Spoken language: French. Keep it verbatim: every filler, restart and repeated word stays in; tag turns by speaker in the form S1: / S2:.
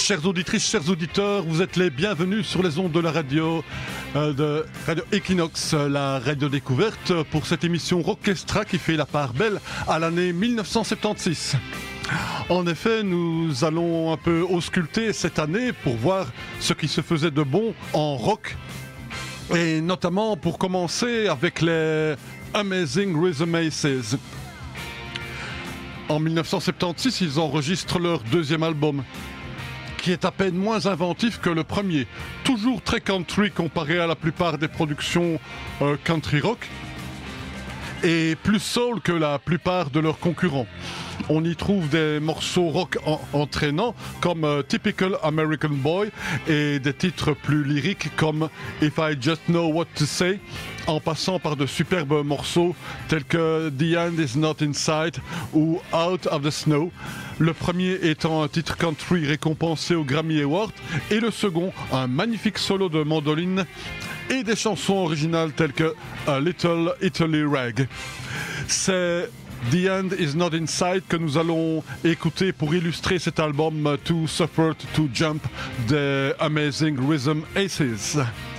S1: Chères auditrices, chers auditeurs, vous êtes les bienvenus sur les ondes de la radio, euh, de Radio Equinox, la radio découverte, pour cette émission Rockestra qui fait la part belle à l'année mille neuf cent soixante-seize. En effet, nous allons un peu ausculter cette année pour voir ce qui se faisait de bon en rock, et notamment pour commencer avec les Amazing Rhythm Aces. En mille neuf cent soixante-seize, ils enregistrent leur deuxième album, qui est à peine moins inventif que le premier. Toujours très country comparé à la plupart des productions euh, country rock, et plus soul que la plupart de leurs concurrents. On y trouve des morceaux rock en- entraînants comme euh, Typical American Boy et des titres plus lyriques comme If I Just Know What to Say, en passant par de superbes morceaux tels que The End Is Not In Sight ou Out of the Snow, le premier étant un titre country récompensé au Grammy Award et le second un magnifique solo de mandoline et des chansons originales telles que A Little Italy Rag. C'est The End Is Not In Sight que nous allons écouter pour illustrer cet album Too Suffer To Jump des Amazing Rhythm Aces.